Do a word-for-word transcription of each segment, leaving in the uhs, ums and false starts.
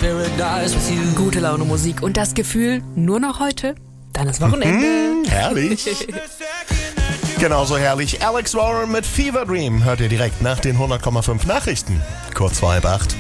spirit dies with you. Gute Laune Musik und das Gefühl, nur noch heute, dann ist Wochenende. Mhm, herrlich. Genauso herrlich. Alex Warren mit Fever Dream hört ihr direkt nach den hundert Komma fünf Nachrichten. Kurz vor halb acht.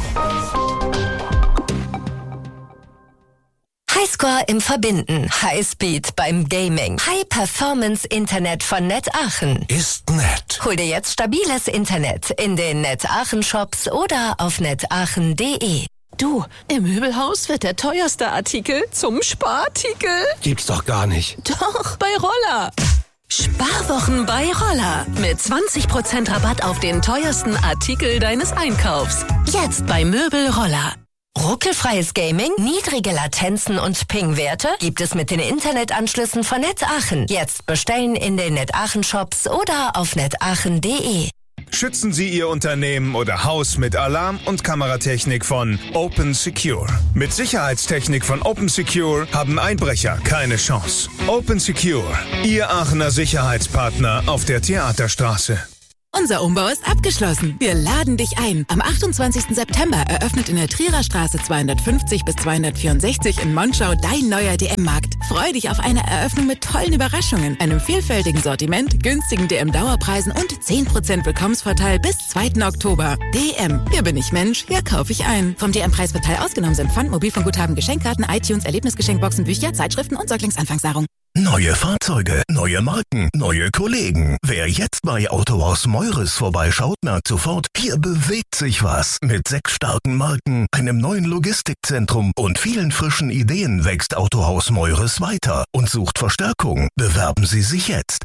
Highscore im Verbinden, Highspeed beim Gaming, High Performance Internet von Net Aachen. Ist nett. Hol dir jetzt stabiles Internet in den Net Aachen Shops oder auf netaachen punkt de. Du, im Möbelhaus wird der teuerste Artikel zum Sparartikel. Gibt's doch gar nicht. Doch, bei Roller. Sparwochen bei Roller. Mit zwanzig Prozent Rabatt auf den teuersten Artikel deines Einkaufs. Jetzt bei Möbel Roller. Ruckelfreies Gaming, niedrige Latenzen und Ping-Werte gibt es mit den Internetanschlüssen von Net Aachen. Jetzt bestellen in den Net Aachen Shops oder auf netaachen punkt de. Schützen Sie Ihr Unternehmen oder Haus mit Alarm- und Kameratechnik von Open Secure. Mit Sicherheitstechnik von Open Secure haben Einbrecher keine Chance. Open Secure, Ihr Aachener Sicherheitspartner auf der Theaterstraße. Unser Umbau ist abgeschlossen. Wir laden dich ein. Am achtundzwanzigsten September eröffnet in der Trierer Straße zweihundertfünfzig bis zweihundertvierundsechzig in Monschau dein neuer D M-Markt. Freu dich auf eine Eröffnung mit tollen Überraschungen, einem vielfältigen Sortiment, günstigen D M-Dauerpreisen und zehn Prozent Willkommensvorteil bis zweiten Oktober. D M, hier bin ich Mensch, hier kaufe ich ein. Vom D M-Preisvorteil ausgenommen sind Pfand, Mobilfunkguthaben, Geschenkkarten, iTunes, Erlebnisgeschenkboxen, Bücher, Zeitschriften und Säuglingsanfangsnahrung. Neue Fahrzeuge, neue Marken, neue Kollegen. Wer jetzt bei Autohaus Meures vorbeischaut, merkt sofort, hier bewegt sich was. Mit sechs starken Marken, einem neuen Logistikzentrum und vielen frischen Ideen wächst Autohaus Meures weiter und sucht Verstärkung. Bewerben Sie sich jetzt.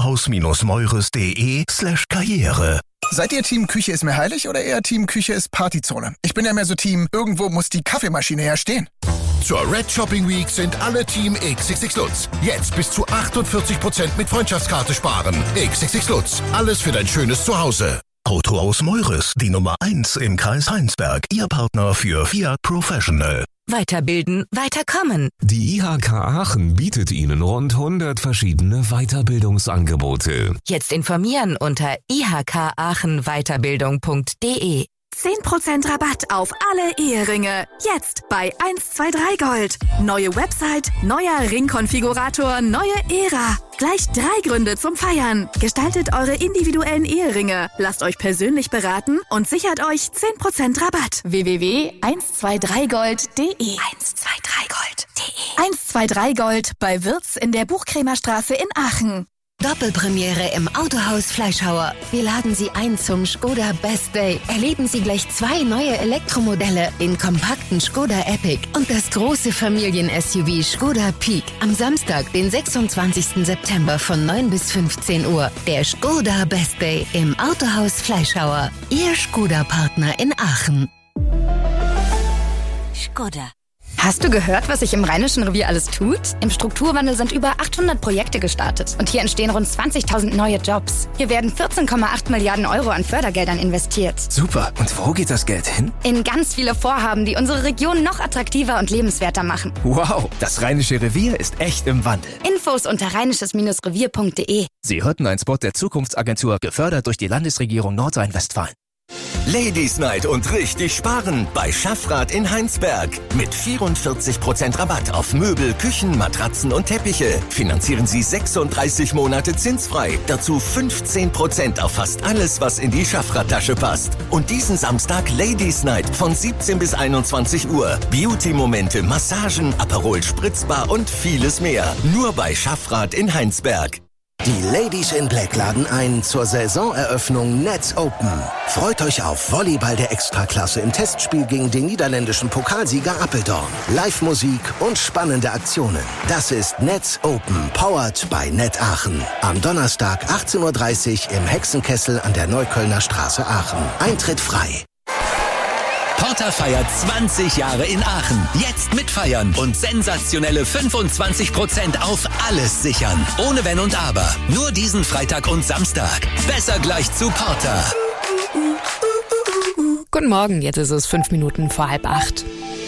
autohaus-meures.de slash Karriere. Seid ihr Team Küche ist mir heilig oder eher Team Küche ist Partyzone? Ich bin ja mehr so Team, irgendwo muss die Kaffeemaschine her stehen. Zur Red Shopping Week sind alle Team X X X Lutz. Jetzt bis zu achtundvierzig Prozent mit Freundschaftskarte sparen. X X X Lutz. Alles für dein schönes Zuhause. Autohaus Meures, die Nummer eins im Kreis Heinsberg. Ihr Partner für Fiat Professional. Weiterbilden, weiterkommen. Die I H K Aachen bietet Ihnen rund hundert verschiedene Weiterbildungsangebote. Jetzt informieren unter i h k aachen weiterbildung punkt de. zehn Prozent Rabatt auf alle Eheringe. Jetzt bei eins zwei drei Gold. Neue Website, neuer Ringkonfigurator, neue Ära. Gleich drei Gründe zum Feiern. Gestaltet eure individuellen Eheringe. Lasst euch persönlich beraten und sichert euch zehn Prozent Rabatt. w w w punkt eins zwei drei gold punkt de eins zwei drei gold punkt de eins zwei drei Gold bei Wirz in der Buchkremerstraße in Aachen. Doppelpremiere im Autohaus Fleischhauer. Wir laden Sie ein zum Skoda Best Day. Erleben Sie gleich zwei neue Elektromodelle, den kompakten Skoda Epic und das große Familien-S U V Skoda Peak. Am Samstag, den sechsundzwanzigsten September von neun bis fünfzehn Uhr. Der Skoda Best Day im Autohaus Fleischhauer. Ihr Skoda-Partner in Aachen. Skoda. Hast du gehört, was sich im Rheinischen Revier alles tut? Im Strukturwandel sind über achthundert Projekte gestartet und hier entstehen rund zwanzigtausend neue Jobs. Hier werden vierzehn Komma acht Milliarden Euro an Fördergeldern investiert. Super. Und wo geht das Geld hin? In ganz viele Vorhaben, die unsere Region noch attraktiver und lebenswerter machen. Wow, das Rheinische Revier ist echt im Wandel. Infos unter rheinisches Revier punkt de. Sie hörten einen Spot der Zukunftsagentur, gefördert durch die Landesregierung Nordrhein-Westfalen. Ladies Night und richtig sparen bei Schaffrath in Heinsberg. Mit vierundvierzig Prozent Rabatt auf Möbel, Küchen, Matratzen und Teppiche. Finanzieren Sie sechsunddreißig Monate zinsfrei. Dazu fünfzehn Prozent auf fast alles, was in die Schaffrath-Tasche passt. Und diesen Samstag Ladies Night von siebzehn bis einundzwanzig Uhr. Beauty-Momente, Massagen, Aperol Spritzbar und vieles mehr. Nur bei Schaffrath in Heinsberg. Die Ladies in Black laden ein zur Saisoneröffnung Nets Open. Freut euch auf Volleyball der Extraklasse im Testspiel gegen den niederländischen Pokalsieger Apeldoorn. Live-Musik und spannende Aktionen. Das ist Nets Open, powered by Net Aachen. Am Donnerstag achtzehn Uhr dreißig im Hexenkessel an der Neuköllner Straße Aachen. Eintritt frei. Porter feiert zwanzig Jahre in Aachen. Jetzt mitfeiern und sensationelle fünfundzwanzig Prozent auf alles sichern. Ohne Wenn und Aber. Nur diesen Freitag und Samstag. Besser gleich zu Porter. Guten Morgen, jetzt ist es fünf Minuten vor halb acht.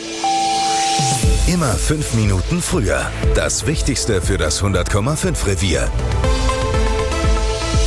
Immer fünf Minuten früher. Das Wichtigste für das hundert Komma fünf Revier.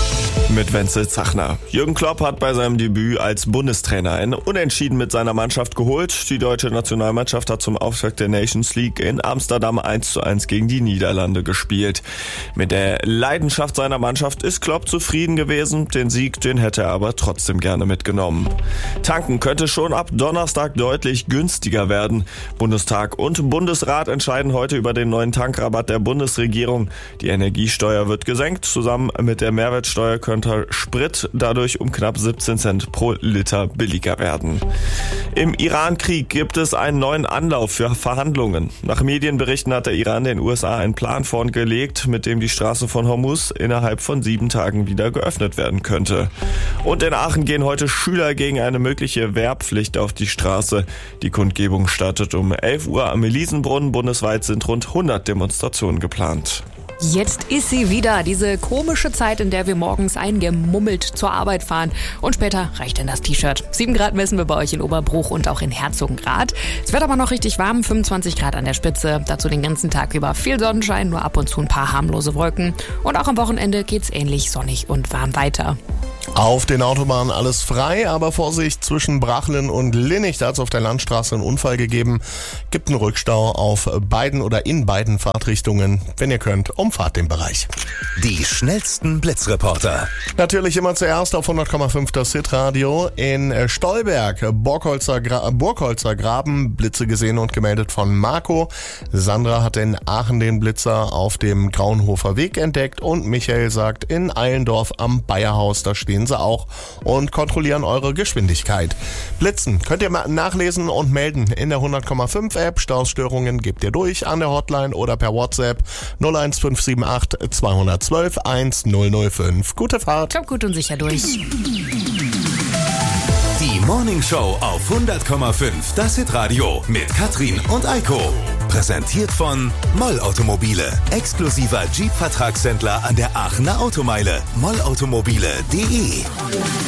Mit Wenzel Zachner. Jürgen Klopp hat bei seinem Debüt als Bundestrainer ein Unentschieden mit seiner Mannschaft geholt. Die deutsche Nationalmannschaft hat zum Auftakt der Nations League in Amsterdam eins zu eins gegen die Niederlande gespielt. Mit der Leidenschaft seiner Mannschaft ist Klopp zufrieden gewesen. Den Sieg, den hätte er aber trotzdem gerne mitgenommen. Tanken könnte schon ab Donnerstag deutlich günstiger werden. Bundestag und Bundesrat entscheiden heute über den neuen Tankrabatt der Bundesregierung. Die Energiesteuer wird gesenkt. Zusammen mit der Mehrwertsteuer könnte Sprit dadurch um knapp siebzehn Cent pro Liter billiger werden. Im Iran-Krieg gibt es einen neuen Anlauf für Verhandlungen. Nach Medienberichten hat der Iran den U S A einen Plan vorgelegt, mit dem die Straße von Hormuz innerhalb von sieben Tagen wieder geöffnet werden könnte. Und in Aachen gehen heute Schüler gegen eine mögliche Wehrpflicht auf die Straße. Die Kundgebung startet um elf Uhr am Elisenbrunnen. Bundesweit sind rund hundert Demonstrationen geplant. Jetzt ist sie wieder, diese komische Zeit, in der wir morgens eingemummelt zur Arbeit fahren. Und später reicht dann das T-Shirt. sieben Grad messen wir bei euch in Oberbruch und auch in Herzogenrath. Es wird aber noch richtig warm, fünfundzwanzig Grad an der Spitze. Dazu den ganzen Tag über viel Sonnenschein, nur ab und zu ein paar harmlose Wolken. Und auch am Wochenende geht's ähnlich sonnig und warm weiter. Auf den Autobahnen alles frei, aber Vorsicht, zwischen Brachlen und Linnich, da hat es auf der Landstraße einen Unfall gegeben. Gibt einen Rückstau auf beiden oder in beiden Fahrtrichtungen. Wenn ihr könnt, umfahrt den Bereich. Die schnellsten Blitzreporter. Natürlich immer zuerst auf hundert Komma fünf das Hitradio. In Stolberg, Burgholzer, Gra- Burgholzer Graben, Blitze gesehen und gemeldet von Marco. Sandra hat in Aachen den Blitzer auf dem Graunhofer Weg entdeckt und Michael sagt, in Eilendorf am Bayerhaus, da stehen sie auch und kontrollieren eure Geschwindigkeit. Blitzen könnt ihr mal nachlesen und melden in der hundert Komma fünf App. Stausstörungen gebt ihr durch an der Hotline oder per WhatsApp null eins fünf sieben acht zwei eins zwei eins null null fünf. Gute Fahrt. Kommt gut und sicher durch. Die Morning Show auf hundert Komma fünf, das Hitradio mit Katrin und Eiko. Präsentiert von Moll Automobile, exklusiver Jeep-Vertragshändler an der Aachener Automeile. moll automobile punkt de